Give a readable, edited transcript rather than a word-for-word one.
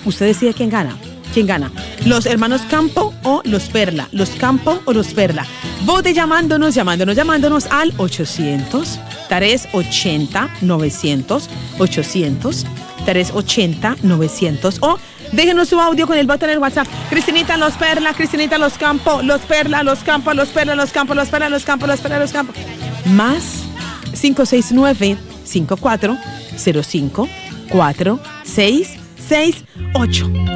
Usted decide quién gana. ¿Quién gana? ¿Los hermanos Campo o los Perla? ¿Los Campo o los Perla? Vote llamándonos al 800-380-900, 800-380-900 o déjenos su audio con el botón en el WhatsApp. Cristinita, los Perla, Cristinita, los Campo, los Perla, los Campo, los Perla, los Campo, los Perla, los Campo, los Perla, los Campo. Más 569-5405-4668.